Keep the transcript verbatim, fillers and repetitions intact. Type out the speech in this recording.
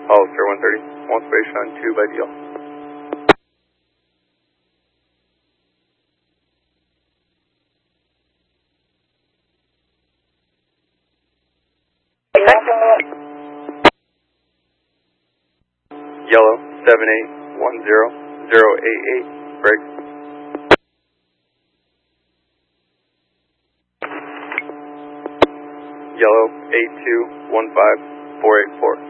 Hollister one thirty, one space on two by deal. Yellow, seven eight one zero zero eight eight, break. Yellow, eight two one five four eight four.